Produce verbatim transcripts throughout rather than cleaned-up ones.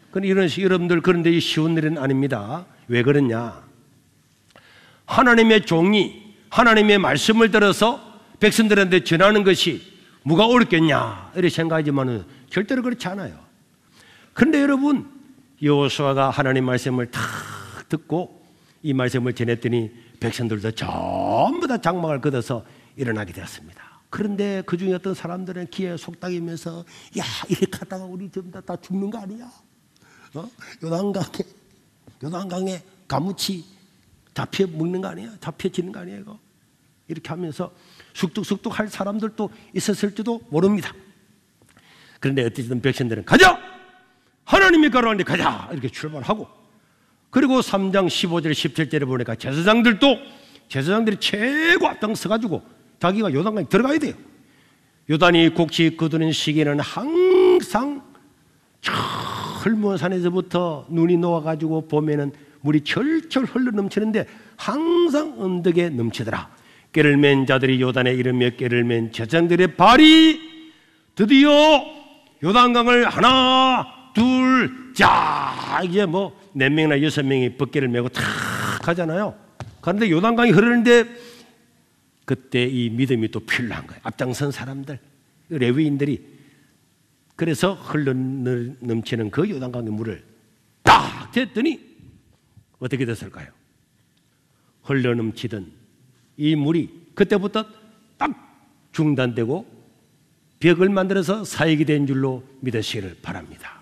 그런데 이런 식 여러분들 그런데 쉬운 일은 아닙니다. 왜 그러냐? 하나님의 종이 하나님의 말씀을 들어서 백성들한테 전하는 것이 뭐가 어렵겠냐 이렇게 생각하지만 절대로 그렇지 않아요. 그런데 여러분 여호수아가 하나님 말씀을 다 듣고 이 말씀을 전했더니 백성들도 전부 다 장막을 걷어서 일어나게 되었습니다. 그런데 그 중에 어떤 사람들은 기에 속닥이면서 야 이렇게 하다가 우리 전부 다, 다 죽는 거 아니야? 어? 요단강에 요단강에 가무치 잡혀 먹는 거 아니야? 잡혀지는 거 아니야 이거? 이렇게 하면서 쑥뚝쑥뚝 할 사람들도 있었을지도 모릅니다. 그런데 어쨌든 백성들은 가자! 하나님이 가라는데 가자! 이렇게 출발하고, 그리고 삼 장 십오 절 십칠 절에 보니까 제사장들도 제사장들이 최고 앞장서가지고 자기가 요단강에 들어가야 돼요. 요단이 곡식 거두는 시기에는 항상 철무원 산에서부터 눈이 녹아가지고 봄에는 물이 철철 흘러 넘치는데 항상 언덕에 넘치더라. 꾀를 맨 자들이 요단에 이르며 꾀를 맨 제사장들의 발이 드디어 요단강을 하나 둘 자 이제 뭐 네 명이나 여섯 명이 벗개를 메고 탁 가잖아요. 그런데 요단강이 흐르는데 그때 이 믿음이 또 필요한 거예요. 앞장선 사람들 레위인들이. 그래서 흘러 넘치는 그 요단강의 물을 딱 댔더니 어떻게 됐을까요? 흘러 넘치던 이 물이 그때부터 딱 중단되고 벽을 만들어서 사역이 된 줄로 믿으시기를 바랍니다.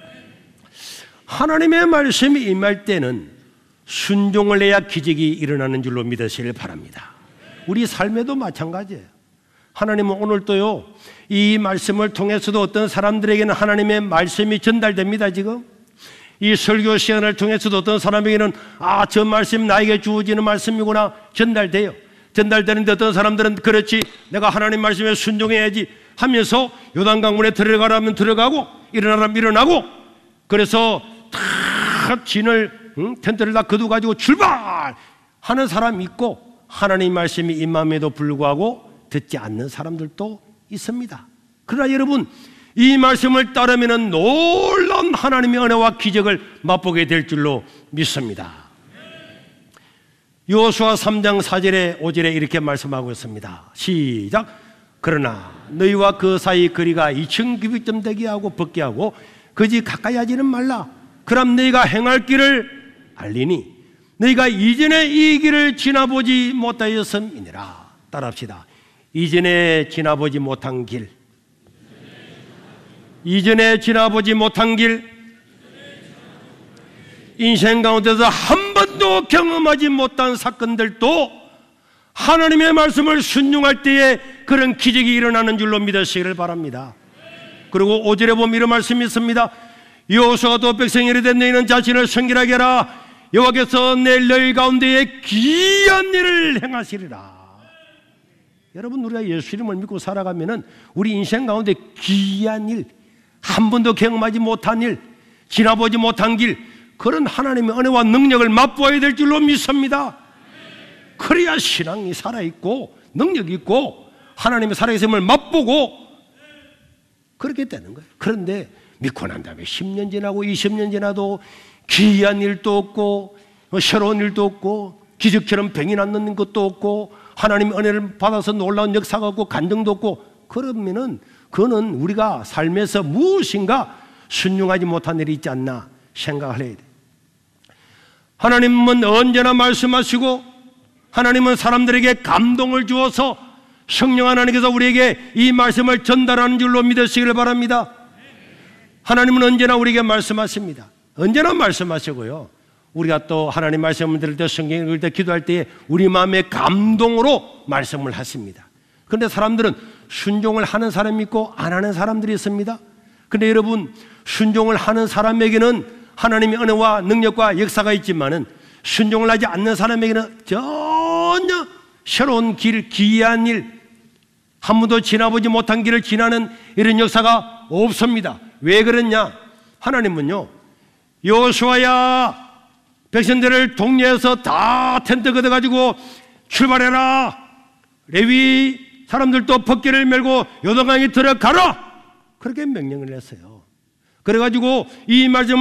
하나님의 말씀이 임할 때는 순종을 해야 기적이 일어나는 줄로 믿으시기를 바랍니다. 우리 삶에도 마찬가지예요. 하나님은 오늘도요 이 말씀을 통해서도 어떤 사람들에게는 하나님의 말씀이 전달됩니다. 지금 이 설교 시간을 통해서도 어떤 사람에게는 아, 저 말씀 나에게 주어지는 말씀이구나 전달돼요. 전달되는데 어떤 사람들은 그렇지 내가 하나님 말씀에 순종해야지 하면서 요단강물에 들어가라면 들어가고 일어나라면 일어나고, 그래서 다 진을 응? 텐트를 다 거두가지고 출발하는 사람이 있고, 하나님 말씀이 임함에도 불구하고 듣지 않는 사람들도 있습니다. 그러나 여러분 이 말씀을 따르면 놀라운 하나님의 은혜와 기적을 맛보게 될 줄로 믿습니다. 여호수아 삼 장 사 절에 오 절에 이렇게 말씀하고 있습니다. 시작. 그러나 너희와 그 사이 거리가 이천 규빗쯤 되게 하고 벗게 하고 그지 가까이 하지는 말라. 그럼 너희가 행할 길을 알리니 너희가 이전에 이 길을 지나보지 못하였음이니라. 따라합시다. 이전에 지나보지 못한 길, 이전에 지나보지 못한 길, 인생 가운데서 한 번도 경험하지 못한 사건들도 하나님의 말씀을 순종할 때에 그런 기적이 일어나는 줄로 믿으시기를 바랍니다. 그리고 오 절에 보면 이런 말씀이 있습니다. 여호수아가 또 백성이 이르되 너희는 자신을 성결하게 하라. 여호와께서 내일 너희 가운데에 귀한 일을 행하시리라. 여러분 우리가 예수 이름을 믿고 살아가면은 우리 인생 가운데 귀한 일, 한 번도 경험하지 못한 일, 지나보지 못한 길, 그런 하나님의 은혜와 능력을 맛보아야 될 줄로 믿습니다. 그래야 신앙이 살아있고 능력이 있고 하나님의 살아계심을 맛보고 그렇게 되는 거예요. 그런데 믿고 난 다음에 십 년 지나고 이십 년 지나도 귀한 일도 없고 새로운 일도 없고 기적처럼 병이 낫는 것도 없고 하나님의 은혜를 받아서 놀라운 역사가 없고 간증도 없고, 그러면은 그거는 우리가 삶에서 무엇인가 순종하지 못한 일이 있지 않나 생각을 해야 돼. 하나님은 언제나 말씀하시고 하나님은 사람들에게 감동을 주어서 성령 하나님께서 우리에게 이 말씀을 전달하는 줄로 믿으시기를 바랍니다. 하나님은 언제나 우리에게 말씀하십니다. 언제나 말씀하시고요, 우리가 또 하나님 말씀을 들을 때 성경을 읽을 때 기도할 때 우리 마음의 감동으로 말씀을 하십니다. 그런데 사람들은 순종을 하는 사람이 있고 안 하는 사람들이 있습니다. 그런데 여러분 순종을 하는 사람에게는 하나님의 은혜와 능력과 역사가 있지만은 순종을 하지 않는 사람에게는 전혀 새로운 길, 기이한 일, 한 번도 지나보지 못한 길을 지나는 이런 역사가 없습니다. 왜 그러냐? 하나님은요, 여호수아야 백성들을 동료해서 다 텐트 걷어가지고 출발해라. 레위 사람들도 벗개를 메고 요단강에 들어가라. 그렇게 명령을 했어요. 그래가지고 이 말씀을